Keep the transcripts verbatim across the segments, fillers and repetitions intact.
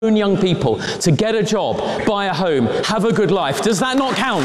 young people to get a job, buy a home, have a good life. Does that not count?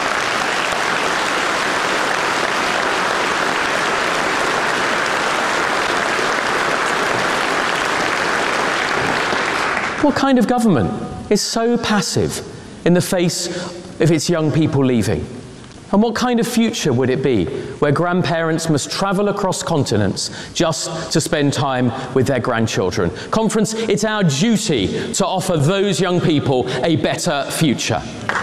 What kind of government is so passive in the face of its young people leaving? And what kind of future would it be where grandparents must travel across continents just to spend time with their grandchildren? Conference, it's our duty to offer those young people a better future.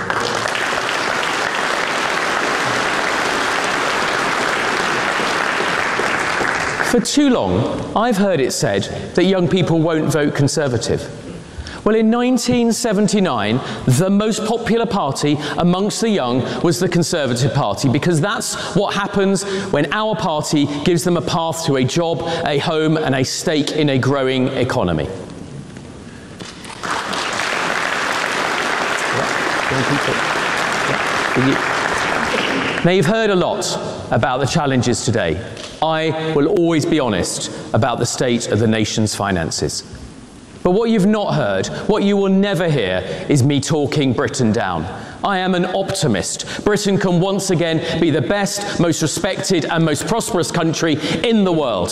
For too long, I've heard it said that young people won't vote Conservative. Well, in nineteen seventy-nine, the most popular party amongst the young was the Conservative Party, because that's what happens when our party gives them a path to a job, a home, and a stake in a growing economy. Now, you've heard a lot about the challenges today. I will always be honest about the state of the nation's finances. But what you've not heard, what you will never hear, is me talking Britain down. I am an optimist. Britain can once again be the best, most respected and most prosperous country in the world.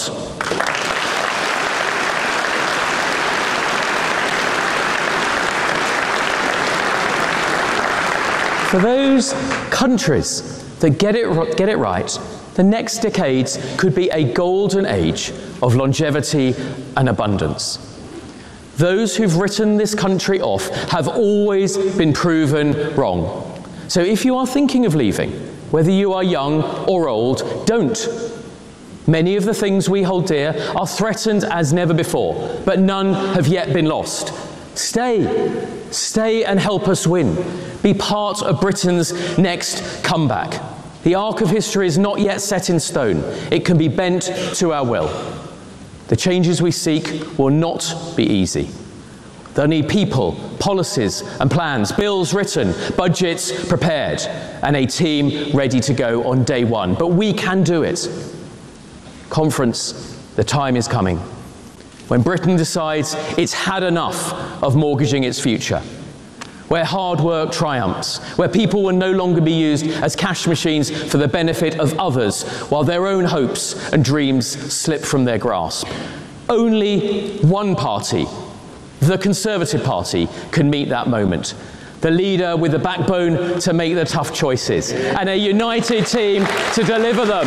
For those countries that get it, get it right, the next decades could be a golden age of longevity and abundance. Those who've written this country off have always been proven wrong. So if you are thinking of leaving, whether you are young or old, don't. Many of the things we hold dear are threatened as never before, but none have yet been lost. Stay. Stay and help us win. Be part of Britain's next comeback. The arc of history is not yet set in stone. It can be bent to our will. The changes we seek will not be easy. They'll need people, policies and plans, bills written, budgets prepared, and a team ready to go on day one. But we can do it. Conference, the time is coming when Britain decides it's had enough of mortgaging its future, where hard work triumphs, where people will no longer be used as cash machines for the benefit of others, while their own hopes and dreams slip from their grasp. Only one party, the Conservative Party, can meet that moment. The leader with the backbone to make the tough choices, and a united team to deliver them.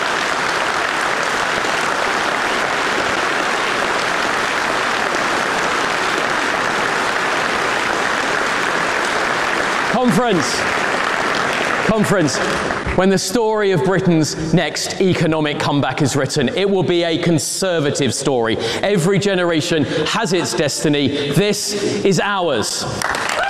Conference, conference, when the story of Britain's next economic comeback is written, it will be a Conservative story. Every generation has its destiny. This is ours.